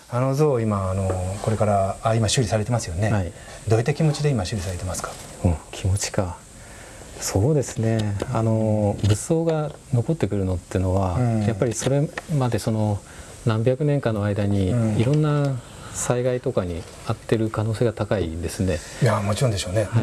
あの像今これから今修理されてますよね、はい、どういった気持ちで今修理されてますか？ 気持ちか、そうですね、仏像が残ってくるのっていうのは、やっぱりそれまでその何百年かの間にいろんな災害とかに遭ってる可能性が高いですね。 いやもちろんでしょうね。 はい、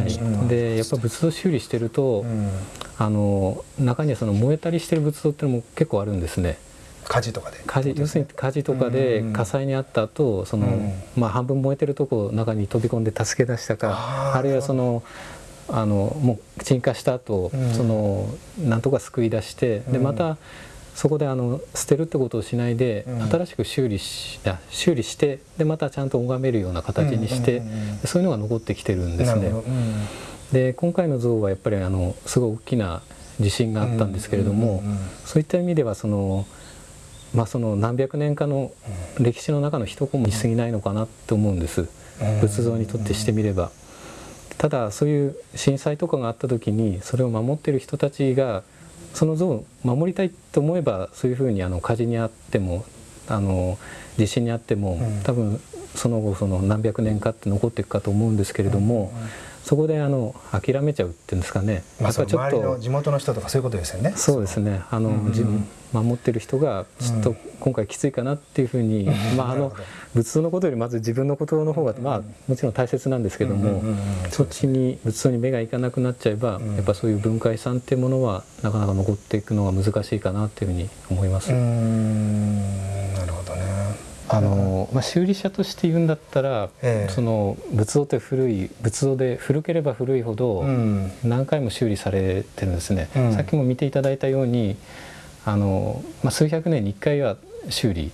でやっぱ仏像修理してると、中にはその燃えたりしてる仏像っていうのも結構あるんですね。 火事とかで、 要するに火事とかで火災に遭った後、その半分燃えてるとこ中に飛び込んで助け出したか、あるいはそのもう鎮火した後、なんとか救い出して、でまたそこで捨てるってことをしないで、新しく修理して、でまたちゃんと拝めるような形にして、そういうのが残ってきてるんですね。で今回の像はやっぱりすごい大きな地震があったんですけれども、そういった意味ではその何百年かの歴史の中の一コマに過ぎないのかなって思うんです、仏像にとってしてみれば。ただそういう震災とかがあった時にそれを守っている人たちがその像を守りたいと思えば、そういうふうに火事にあっても地震にあっても、多分その後その何百年かって残っていくかと思うんですけれども、そこで諦めちゃうっていうんですかね。 やっぱりちょっと周りの地元の人とかそういうことですよね。 そうですね。守ってる人がちょっと今回きついかなっていうふうに、仏像のことよりまず自分のことの方がもちろん大切なんですけども、そっちに仏像に目がいかなくなっちゃえば、やっぱそういう文化遺産っていうものはなかなか残っていくのが難しいかなっていうふうに思います。 なるほどね。 修理者として言うんだったら、その仏像って仏像で古ければ古いほど何回も修理されてるんですね。さっきも見ていただいたように数百年に1回は修理